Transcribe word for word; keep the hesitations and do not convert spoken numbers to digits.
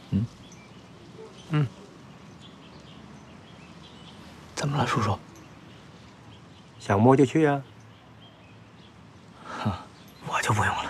嗯， 嗯。 怎么了，叔叔？ 想摸就去啊。 哼，我就不用了。